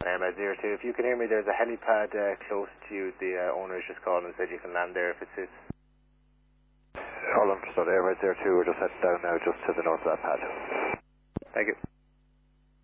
Airmed 02. If you can hear me, there's a helipad close to you. The owner has just called and said you can land there if it suits. All understood. Airmed 02, we're just heading down now just to the north of that pad. Thank you.